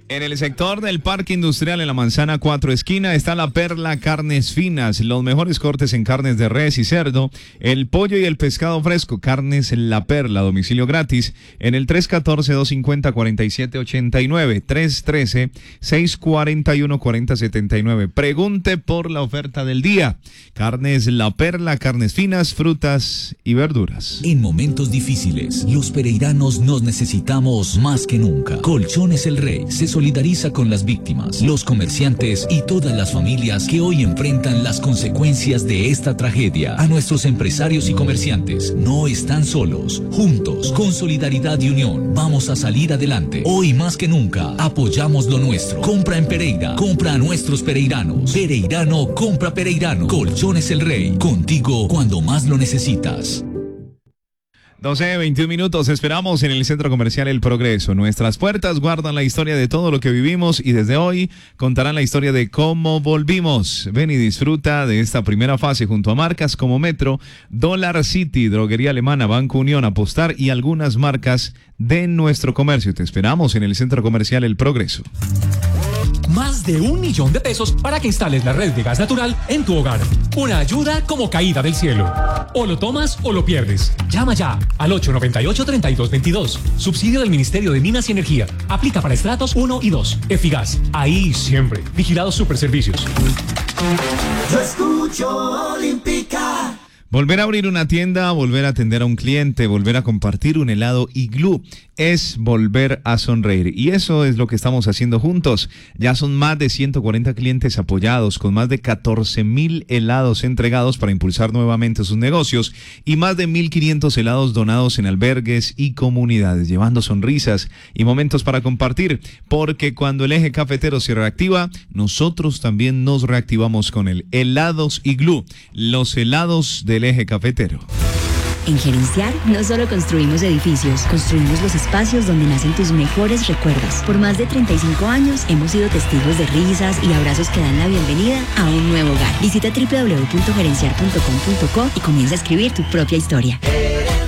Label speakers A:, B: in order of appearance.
A: En el sector del Parque Industrial en la Manzana 4 Esquina está La Perla Carnes Finas, los mejores cortes en carnes de res y cerdo, el pollo y el pescado fresco, carnes La Perla, domicilio gratis, en el 314-250-4789, 313-641-4079. Pregunte por la oferta del día. Carnes La Perla, carnes finas, frutas y verduras.
B: En momentos difíciles, los pereiranos nos necesitamos más que nunca. Colchones El Rey se solidariza con las víctimas, los comerciantes y todas las familias que hoy enfrentan las consecuencias de esta tragedia. A nuestros empresarios y comerciantes, no están solos. Juntos, con solidaridad y unión, vamos a salir adelante. Hoy más que nunca, apoyamos lo nuestro. Compra en Pereira, compra a nuestros pereiranos. Pereirano, compra pereirano. Colchones El Rey, contigo cuando más lo necesitas.
A: 12:21 minutos, esperamos en el Centro Comercial El Progreso. Nuestras puertas guardan la historia de todo lo que vivimos y desde hoy contarán la historia de cómo volvimos. Ven y disfruta de esta primera fase junto a marcas como Metro, Dollar City, Droguería Alemana, Banco Unión, Apostar y algunas marcas de nuestro comercio. Te esperamos en el Centro Comercial El Progreso.
C: Más de $1 millón para que instales la red de gas natural en tu hogar. Una ayuda como caída del cielo. O lo tomas o lo pierdes. Llama ya al 898-3222. Subsidio del Ministerio de Minas y Energía. Aplica para estratos 1 y 2. Efigas. Ahí siempre. Vigilados Superservicios.
D: Yo escucho Olímpica.
A: Volver a abrir una tienda, volver a atender a un cliente, volver a compartir un helado Iglú, es volver a sonreír. Y eso es lo que estamos haciendo juntos. Ya son más de 140 clientes apoyados, con más de 14,000 helados entregados para impulsar nuevamente sus negocios y más de 1,500 helados donados en albergues y comunidades, llevando sonrisas y momentos para compartir. Porque cuando el eje cafetero se reactiva, nosotros también nos reactivamos con él. Helados Iglú, los helados del eje cafetero.
E: En Gerenciar no solo construimos edificios, construimos los espacios donde nacen tus mejores recuerdos. Por más de 35 años hemos sido testigos de risas y abrazos que dan la bienvenida a un nuevo hogar. Visita www.gerenciar.com.co y comienza a escribir tu propia historia.